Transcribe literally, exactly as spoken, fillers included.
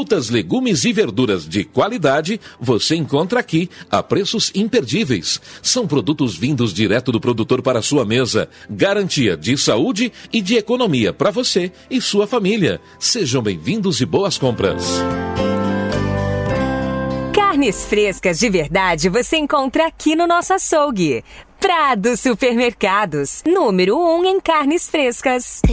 Frutas, legumes e verduras de qualidade você encontra aqui a preços imperdíveis. São produtos vindos direto do produtor para a sua mesa. Garantia de saúde e de economia para você e sua família. Sejam bem-vindos e boas compras. Carnes frescas de verdade você encontra aqui no nosso açougue. Prado Supermercados, número um em carnes frescas.